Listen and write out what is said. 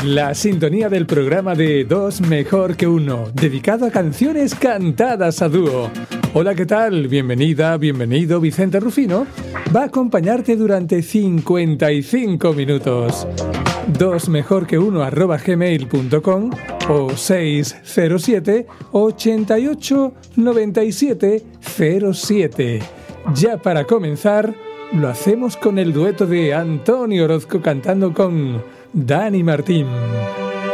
La sintonía del programa de Dos Mejor que Uno, dedicado a canciones cantadas a dúo. Hola, ¿qué tal? Bienvenida, bienvenido. Vicente Rufino va a acompañarte durante 55 minutos. dosmejorqueuno@gmail.com o 607 88 97 07. Ya para comenzar, lo hacemos con el dueto de Antonio Orozco cantando con Dani Martín.